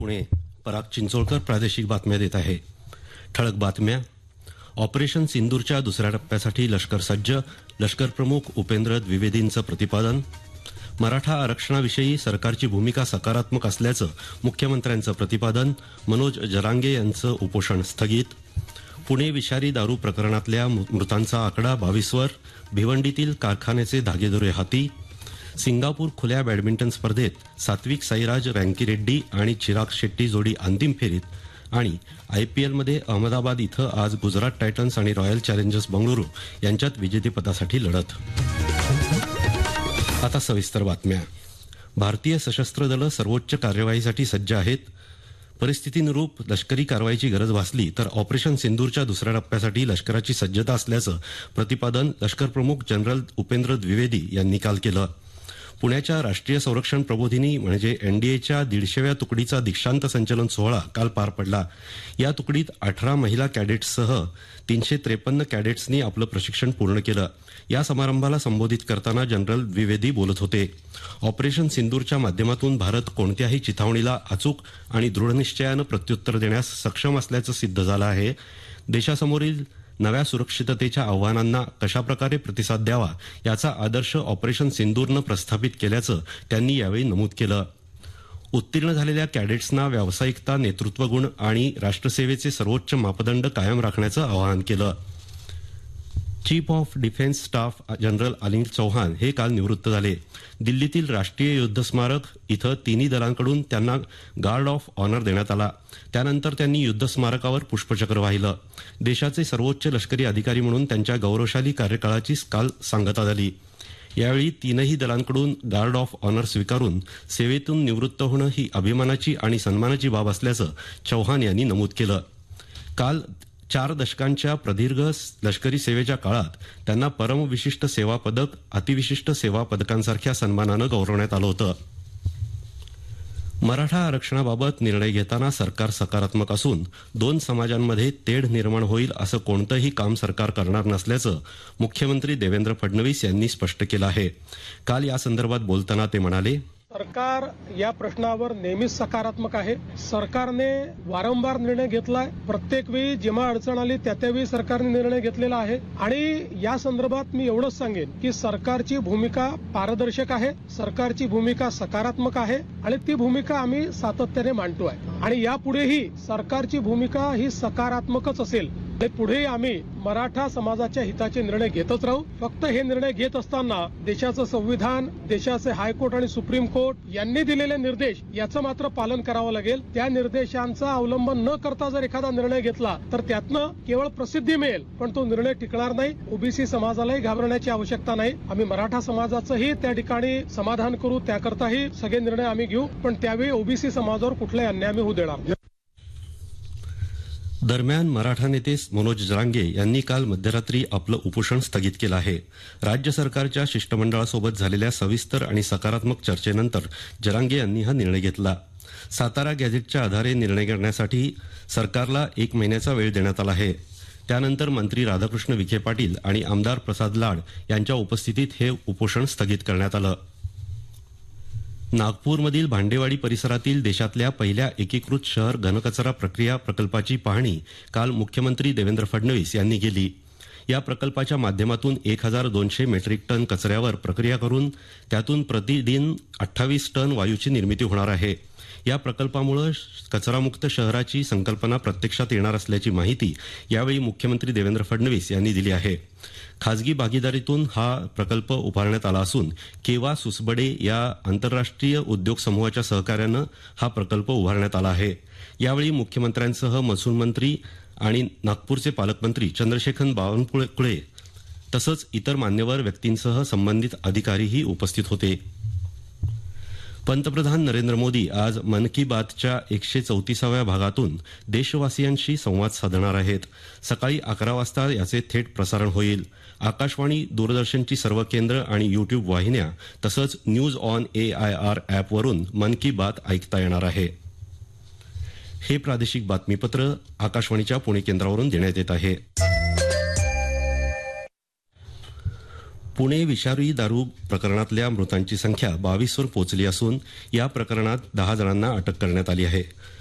पुणे पराग चिंचोळकर प्रादेशिक बातम्या देत आहे. ठळक बातम्या. ऑपरेशन सिंदूरच्या दुसऱ्या टप्प्यासाठी लष्कर सज्ज, लष्कर प्रमुख उपेंद्र द्विवेदींचं प्रतिपादन. मराठा आरक्षणाविषयी सरकारची भूमिका सकारात्मक असल्याचं मुख्यमंत्र्यांचं प्रतिपादन. मनोज जरांगे यांचं उपोषण स्थगित. पुणे विषारी दारू प्रकरणातल्या मृतांचा आकडा 22 वर. भिवंडीतील कारखान्याचे धागेदोरे हाती. सिंगापूर खुल्या बॅडमिंटन स्पर्धेत सात्विक साईराज रँकीरेड्डी आणि चिराग शेट्टी जोडी अंतिम फेरीत. आणि आयपीएलमध्ये अहमदाबाद इथं आज गुजरात टायटन्स आणि रॉयल चॅलेंजर्स बंगळुरू यांच्यात विजेतेपदासाठी लढत. आता सविस्तर बातम्या. भारतीय सशस्त्र दलं सर्वोच्च कार्यवाहीसाठी सज्ज आहेत. परिस्थितीनुरूप लष्करी कारवाईची गरज भासली तर ऑपरेशन सिंदूरच्या दुसऱ्या टप्प्यासाठी लष्कराची सज्जता असल्याचं प्रतिपादन लष्कर प्रमुख जनरल उपेंद्र द्विवेदी यांनी काल केलं. पुण्याच्या राष्ट्रीय संरक्षण प्रबोधिनी म्हणजे एनडीएच्या 150व्या तुकडीचा दीक्षांत संचलन सोहळा काल पार पडला. या तुकडीत 18 महिला कॅडेट्ससह 353 कॅडेट्सनी आपलं प्रशिक्षण पूर्ण केलं. या समारंभाला संबोधित करताना जनरल द्विवेदी बोलत होते. ऑपरेशन सिंदूरच्या माध्यमातून भारत कोणत्याही चिथावणीला अचूक आणि दृढनिश्चयानं प्रत्युत्तर देण्यास सक्षम असल्याचं सिद्ध झालं आहे. देशासमोरील नव्या सुरक्षिततेच्या आव्हानांना कशाप्रकारे प्रतिसाद द्यावा याचा आदर्श ऑपरेशन सिंदूरनं प्रस्थापित केल्याचं त्यांनी यावेळी नमूद केलं. उत्तीर्ण झालेल्या कॅडेट्सना व्यावसायिकता, नेतृत्वगुण आणि राष्ट्रसेवेचे सर्वोच्च मापदंड कायम राखण्याचं आवाहन केलं. Chief of defence staff general Anil Chauhan हे काल निवृत्त झाले. दिल्लीतील राष्ट्रीय युद्ध स्मारक इथं तिन्ही दलांकडून त्यांना गार्ड ऑफ ऑनर देण्यात आला. त्यानंतर त्यांनी युद्ध स्मारकावर पुष्पचक्र वाहिलं. देशाचे सर्वोच्च लष्करी अधिकारी म्हणून त्यांच्या गौरवशाली कार्यकाळाची काल सांगता झाली. यावेळी तीनही दलांकडून गार्ड ऑफ ऑनर स्वीकारून सेवेतून निवृत्त होणं ही अभिमानाची आणि सन्मानाची बाब असल्याचं चौहान यांनी नमूद केलं. काल 4 दशकांच्या प्रदीर्घ लष्करी सेवेच्या काळात त्यांना परमविशिष्ट सेवा पदक, अतिविशिष्ट सेवा पदकांसारख्या सन्मानानं गौरवण्यात आलं होतं. मराठा आरक्षणाबाबत निर्णय घेताना सरकार सकारात्मक असून 2 समाजांमध्ये तेढ निर्माण होईल असं कोणतंही काम सरकार करणार नसल्याचं मुख्यमंत्री देवेंद्र फडणवीस यांनी स्पष्ट केलं आहे. काल या संदर्भात बोलताना ते म्हणाले, सरकार या प्रश्नावर नेहमीच सकारात्मक आहे. सरकारने वारंवार निर्णय घेतलाय. प्रत्येक वेळी जेव्हा अडचण आली त्यावेळी सरकारने निर्णय घेतलेला आहे. आणि या संदर्भात मी एवढंच सांगेन की सरकारची भूमिका पारदर्शक आहे, सरकारची भूमिका सकारात्मक आहे आणि ती भूमिका आम्ही सातत्याने मांडतो आहे. आणि यापुढेही सरकारची भूमिका ही सकारात्मकच असेल. पुढे आम्ही मराठा समाजाच्या हिताचे निर्णय घेतच राहू. फक्त हे निर्णय घेत असताना देशाचं संविधान, देशाचे हायकोर्ट आणि सुप्रीम कोर्ट यांनी दिलेले निर्देश याचं मात्र पालन करावं लागेल. त्या निर्देशांचा अवलंबन न करता जर एखादा निर्णय घेतला तर त्यातनं केवळ प्रसिद्धी मिळेल, पण तो निर्णय टिकणार नाही. ओबीसी समाजालाही घाबरण्याची आवश्यकता नाही. आम्ही मराठा समाजाचंही त्या ठिकाणी समाधान करू, त्याकरताही सगळे निर्णय आम्ही घेऊ, पण त्यावेळी ओबीसी समाजावर कुठलाही अन्याय आम्ही होऊ देणार नाही. दरम्यान मराठा नेते मनोज जरांगे यांनी काल मध्यरात्री आपलं उपोषण स्थगित केलं आहे. राज्य सरकारच्या शिष्टमंडळासोबत झालेल्या सविस्तर आणि सकारात्मक चर्चेनंतर जरांगे यांनी हा निर्णय घेतला. सातारा गॅझेटच्या आधारे निर्णय करण्यासाठी सरकारला 1 महिन्याचा वेळ देण्यात आला आहे. त्यानंतर मंत्री राधाकृष्ण विखे पाटील आणि आमदार प्रसाद लाड यांच्या उपस्थितीत हे उपोषण स्थगित करण्यात आलं. नागपूरमधील भांडेवाडी परिसरातील देशातल्या पहिल्या एकीकृत शहर घनकचरा प्रक्रिया प्रकल्पाची पाहणी काल मुख्यमंत्री देवेंद्र फडणवीस यांनी केली. या प्रकल्पाच्या माध्यमातून 1200 मेट्रिक टन कचऱ्यावर प्रक्रिया करून त्यातून प्रतिदिन 28 टन वायूची निर्मिती होणार आहे. या प्रकल्पामुळे कचरामुक्त शहराची संकल्पना प्रत्यक्षात येणार असल्याची माहिती यावेळी मुख्यमंत्री देवेंद्र फडणवीस यांनी दिली आहे. खासगी भागीदारीतून हा प्रकल्प उभारण्यात आला असून केवा सुसबडे या आंतरराष्ट्रीय उद्योग समूहाच्या सहकार्यानं हा प्रकल्प उभारण्यात आला आहे. यावेळी मुख्यमंत्र्यांसह महसूल मंत्री आणि नागपूरचे पालकमंत्री चंद्रशेखर बावनकुळे तसंच इतर मान्यवर व्यक्तींसह संबंधित अधिकारीही उपस्थित होते. पंतप्रधान नरेंद्र मोदी आज मन की बातच्या 134व्या भागातून देशवासियांशी संवाद साधणार आहेत. सकाळी 11 वाजता याचे थेट प्रसारण होईल. आकाशवाणी, दूरदर्शनची सर्व केंद्र आणि युट्यूब वाहिन्या तसंच न्यूज ऑन AIR ॲपवरून मन की बात ऐकता येणार आहे. हे प्रादेशिक बातमीपत्र आकाशवाणीच्या पुणे केंद्रावरून देण्यात येत आहे. पुणे विषारी दारू प्रकरणातल्या मृतांची संख्या 22वर पोहोचली असून या प्रकरणात 10 जणांना अटक करण्यात आली आहे.